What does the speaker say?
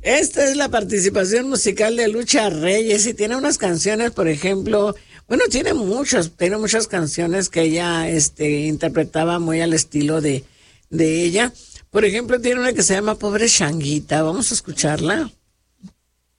Esta es la participación musical de Lucha Reyes y tiene unas canciones, por ejemplo, bueno, tiene muchas canciones que ella interpretaba muy al estilo de ella. Por ejemplo, tiene una que se llama Pobre Changuita. Vamos a escucharla.